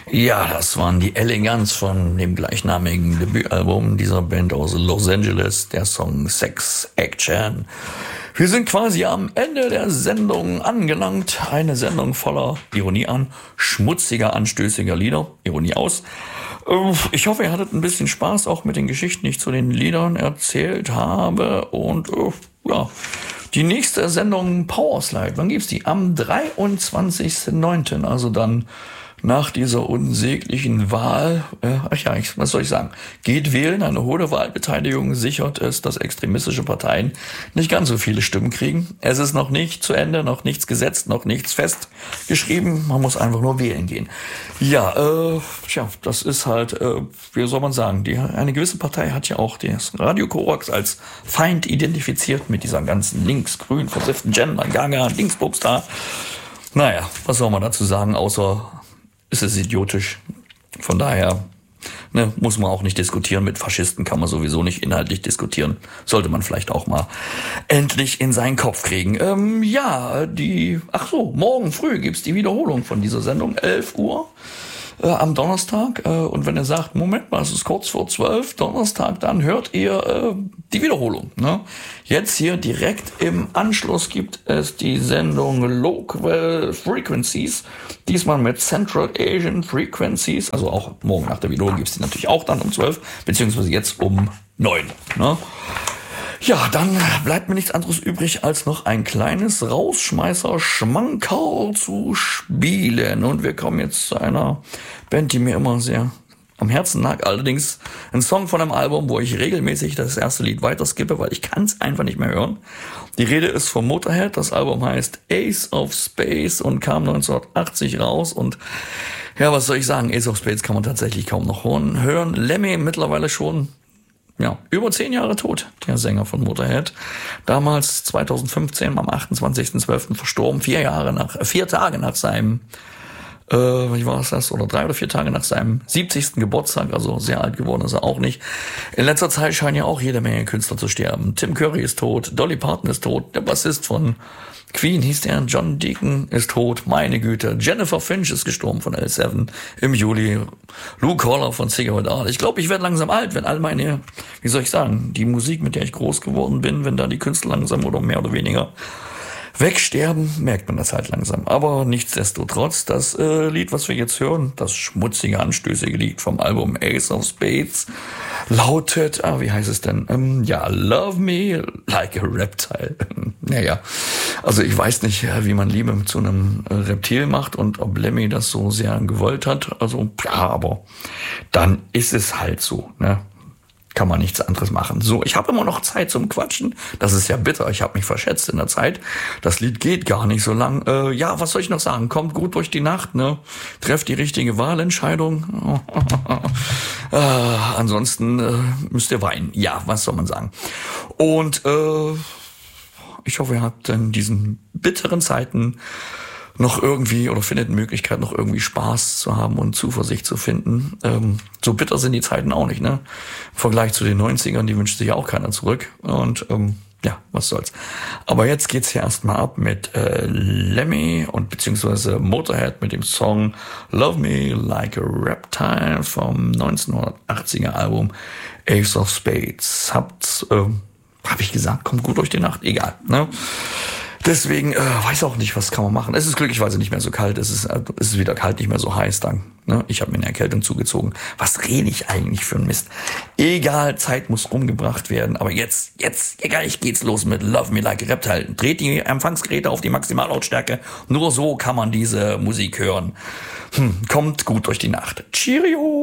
Ja, das waren die Elegants von dem gleichnamigen Debütalbum dieser Band aus Los Angeles, der Song Sex Action. Wir sind quasi am Ende der Sendung angelangt. Eine Sendung voller Ironie an, schmutziger, anstößiger Lieder. Ironie aus. Ich hoffe, ihr hattet ein bisschen Spaß auch mit den Geschichten, die ich zu den Liedern erzählt habe. Und ja, die nächste Sendung Powerslide, wann gibt's die? Am 23.09., also dann nach dieser unsäglichen Wahl, was soll ich sagen? Geht wählen, eine hohe Wahlbeteiligung sichert es, dass extremistische Parteien nicht ganz so viele Stimmen kriegen. Es ist noch nicht zu Ende, noch nichts gesetzt, noch nichts festgeschrieben. Man muss einfach nur wählen gehen. Ja, das ist halt, wie soll man sagen, eine gewisse Partei hat ja auch das Radio Korax als Feind identifiziert mit dieser ganzen links-grün versifften Gender, Gaga, Dingsbums da. Naja, was soll man dazu sagen, außer ist es idiotisch. Von daher muss man auch nicht diskutieren. Mit Faschisten kann man sowieso nicht inhaltlich diskutieren. Sollte man vielleicht auch mal endlich in seinen Kopf kriegen. Morgen früh gibt's die Wiederholung von dieser Sendung, 11 Uhr. Am Donnerstag. Und wenn ihr sagt, Moment mal, es ist kurz vor 12, Donnerstag, dann hört ihr die Wiederholung. Ne? Jetzt hier direkt im Anschluss gibt es die Sendung Local Frequencies. Diesmal mit Central Asian Frequencies. Also auch morgen nach der Wiederholung gibt's die natürlich auch dann um 12, beziehungsweise jetzt um 9. Ne? Ja, dann bleibt mir nichts anderes übrig, als noch ein kleines Rausschmeißer-Schmankerl zu spielen. Und wir kommen jetzt zu einer Band, die mir immer sehr am Herzen lag. Allerdings ein Song von einem Album, wo ich regelmäßig das erste Lied weiterskippe, weil ich kann es einfach nicht mehr hören. Die Rede ist von Motorhead. Das Album heißt Ace of Space und kam 1980 raus. Und ja, was soll ich sagen? Ace of Space kann man tatsächlich kaum noch hören. Lemmy mittlerweile schon über 10 Jahre tot, der Sänger von Motorhead. Damals 2015 am 28.12. verstorben, 4 Tage nach seinem, 3 oder 4 Tage nach seinem 70. Geburtstag, also sehr alt geworden ist er auch nicht. In letzter Zeit scheinen ja auch jede Menge Künstler zu sterben. Tim Curry ist tot, Dolly Parton ist tot, der Bassist von Queen hieß der, John Deacon ist tot, meine Güte. Jennifer Finch ist gestorben von L7 im Juli. Luke Haller von Cigarette Art. Ich glaube, ich werde langsam alt, wenn all meine, die Musik, mit der ich groß geworden bin, wenn da die Künstler langsam oder mehr oder weniger wegsterben, merkt man das halt langsam. Aber nichtsdestotrotz, das Lied, was wir jetzt hören, das schmutzige, anstößige Lied vom Album Ace of Spades, lautet, wie heißt es denn? Love Me Like a Reptile. Also ich weiß nicht, wie man Liebe zu einem Reptil macht und ob Lemmy das so sehr gewollt hat. Also, aber dann ist es halt so, ne? Kann man nichts anderes machen. So, ich habe immer noch Zeit zum Quatschen. Das ist ja bitter. Ich habe mich verschätzt in der Zeit. Das Lied geht gar nicht so lang. Was soll ich noch sagen? Kommt gut durch die Nacht, ne? Trefft die richtige Wahlentscheidung. Ansonsten müsst ihr weinen. Ja, was soll man sagen? Und ich hoffe, ihr habt in diesen bitteren Zeiten noch irgendwie oder findet eine Möglichkeit, noch irgendwie Spaß zu haben und Zuversicht zu finden. So bitter sind die Zeiten auch nicht, ne? Im Vergleich zu den 90ern, die wünscht sich ja auch keiner zurück. Und was soll's. Aber jetzt geht's hier erstmal ab mit Lemmy und beziehungsweise Motorhead mit dem Song Love Me Like a Reptile vom 1980er Album Ace of Spades. Hab ich gesagt, kommt gut durch die Nacht, egal, ne? Deswegen, weiß auch nicht, was kann man machen. Es ist glücklicherweise nicht mehr so kalt, es ist wieder kalt, nicht mehr so heiß dann. Ne? Ich habe mir eine Erkältung zugezogen. Was rede ich eigentlich für ein Mist? Egal, Zeit muss rumgebracht werden. Aber jetzt geht's los mit Love Me Like a Reptile. Dreht die Empfangsgeräte auf die Maximallautstärke. Nur so kann man diese Musik hören. Kommt gut durch die Nacht. Cheerio!